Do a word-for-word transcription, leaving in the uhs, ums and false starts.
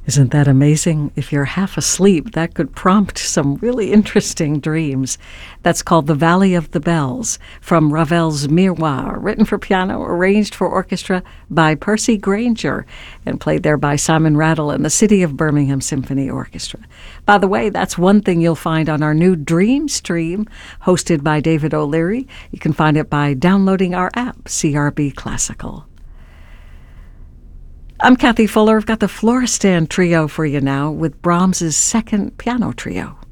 Isn't that amazing? If you're half asleep, that could prompt some really interesting dreams. That's called The Valley of the Bells from Ravel's Miroir, written for piano, arranged for orchestra by Percy Granger, and played there by Simon Rattle and the City of Birmingham Symphony Orchestra. By the way, that's one thing you'll find on our new Dream Stream, hosted by David O'Leary. You can find it by downloading our app, C R B Classical. I'm Kathy Fuller. I've got the Floristan Trio for you now with Brahms's second piano trio.